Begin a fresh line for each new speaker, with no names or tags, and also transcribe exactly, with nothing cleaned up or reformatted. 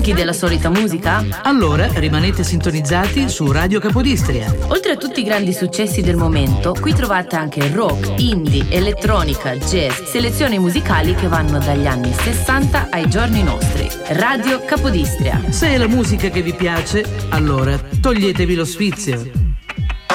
stanchi della solita musica?
Allora rimanete sintonizzati su Radio Capodistria.
Oltre a tutti i grandi successi del momento, qui trovate anche rock, indie, elettronica, jazz, selezioni musicali che vanno dagli anni sessanta ai giorni nostri. Radio Capodistria.
Se è la musica che vi piace, allora toglietevi lo sfizio.